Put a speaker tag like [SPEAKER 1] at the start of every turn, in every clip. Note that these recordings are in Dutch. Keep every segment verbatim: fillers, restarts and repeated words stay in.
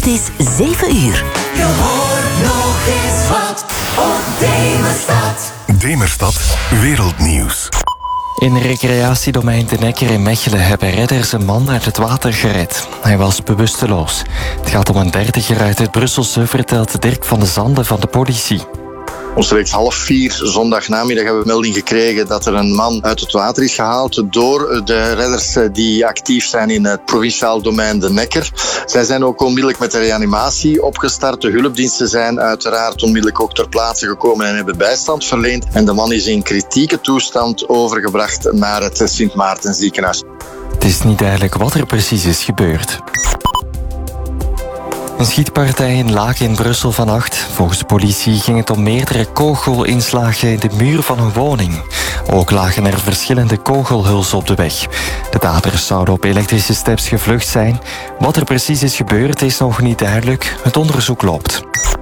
[SPEAKER 1] Het is zeven uur.
[SPEAKER 2] Je hoort nog eens wat op Demerstad.
[SPEAKER 3] Demerstad Wereldnieuws.
[SPEAKER 4] In recreatiedomein De Nekker in Mechelen hebben redders een man uit het water gered. Hij was bewusteloos. Het gaat om een dertiger uit het Brusselse, vertelt Dirk van de Zande van de politie.
[SPEAKER 5] Omstreeks half vier zondagnamiddag hebben we melding gekregen dat er een man uit het water is gehaald door de redders die actief zijn in het provinciaal domein De Nekker. Zij zijn ook onmiddellijk met de reanimatie opgestart. De hulpdiensten zijn uiteraard onmiddellijk ook ter plaatse gekomen en hebben bijstand verleend. En de man is in kritieke toestand overgebracht naar het Sint Maarten ziekenhuis.
[SPEAKER 4] Het is niet duidelijk wat er precies is gebeurd. Een schietpartij in Laak in Brussel vannacht. Volgens de politie ging het om meerdere kogelinslagen in de muur van een woning. Ook lagen er verschillende kogelhulzen op de weg. De daders zouden op elektrische steps gevlucht zijn. Wat er precies is gebeurd is nog niet duidelijk. Het onderzoek loopt.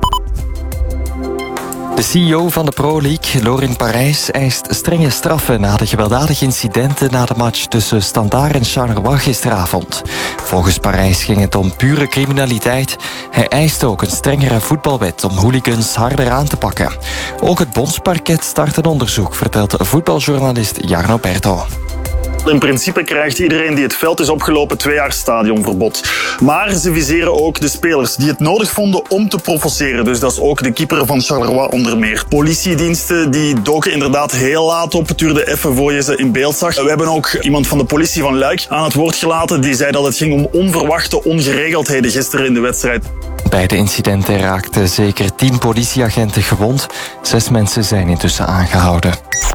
[SPEAKER 4] De C E O van de Pro League, Lorin Parijs, eist strenge straffen na de gewelddadige incidenten na de match tussen Standaard en Charleroi gisteravond. Volgens Parijs ging het om pure criminaliteit. Hij eist ook een strengere voetbalwet om hooligans harder aan te pakken. Ook het bondsparket start een onderzoek, vertelt voetbaljournalist Jarno Berto.
[SPEAKER 6] In principe krijgt iedereen die het veld is opgelopen twee jaar stadionverbod. Maar ze viseren ook de spelers die het nodig vonden om te provoceren. Dus dat is ook de keeper van Charleroi onder meer. Politiediensten die doken inderdaad heel laat op. Het duurde even voor je ze in beeld zag. We hebben ook iemand van de politie van Luik aan het woord gelaten. Die zei dat het ging om onverwachte ongeregeldheden gisteren in de wedstrijd.
[SPEAKER 4] Bij de incidenten raakten zeker tien politieagenten gewond. Zes mensen zijn intussen aangehouden.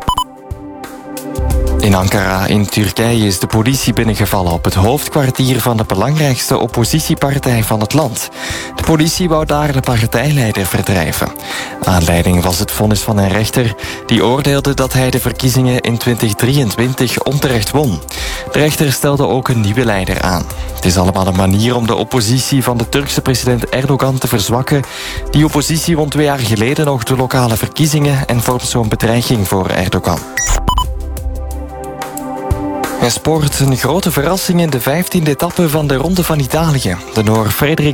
[SPEAKER 4] In Ankara in Turkije is de politie binnengevallen op het hoofdkwartier van de belangrijkste oppositiepartij van het land. De politie wou daar de partijleider verdrijven. Aanleiding was het vonnis van een rechter die oordeelde dat hij de verkiezingen in twintig drieëntwintig onterecht won. De rechter stelde ook een nieuwe leider aan. Het is allemaal een manier om de oppositie van de Turkse president Erdogan te verzwakken. Die oppositie won twee jaar geleden nog de lokale verkiezingen en vormt zo'n bedreiging voor Erdogan. En sport, een grote verrassing in de vijftiende etappe van de Ronde van Italië. De Noor Frederik